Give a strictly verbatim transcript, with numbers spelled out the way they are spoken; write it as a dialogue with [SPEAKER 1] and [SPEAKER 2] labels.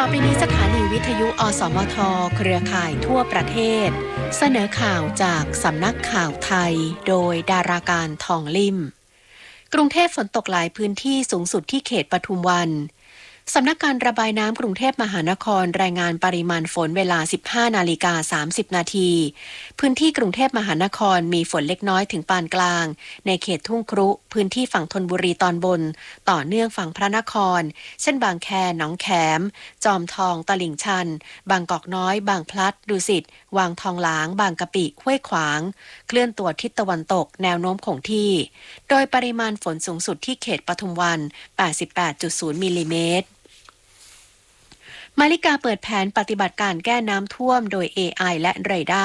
[SPEAKER 1] ต่อไปนี้สถานีวิทยุอสมทเครือข่ายทั่วประเทศเสนอข่าวจากสำนักข่าวไทยโดยดาราการทองลิ่มกรุงเทพฝนตกหลายพื้นที่สูงสุดที่เขตปทุมวันสำนักการระบายน้ำกรุงเทพมหานครรายงานปริมาณฝนเวลา สิบห้านาฬิกาสามสิบนาทีพื้นที่กรุงเทพมหานครมีฝนเล็กน้อยถึงปานกลางในเขตทุ่งครุพื้นที่ฝั่งธนบุรีตอนบนต่อเนื่องฝั่งพระนครเช่นบางแคหนองแขมจอมทองตลิ่งชันบางกอกน้อยบางพลัดดุสิตวางทองหลางบางกะปิห้วยขวางเคลื่อนตัวทิศตะวันตกแนวโน้มคงที่โดยปริมาณฝนสูงสุดที่เขตปทุมวัน แปดสิบแปดจุดศูนย์ มิลลิเมตรมาริกาเปิดแผนปฏิบัติการแก้น้ำท่วมโดย เอ ไอ และเรดาร์